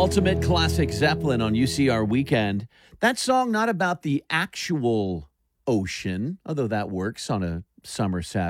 Ultimate Classic Zeppelin on UCR Weekend. That song not about the actual ocean, although that works on a summer Saturday.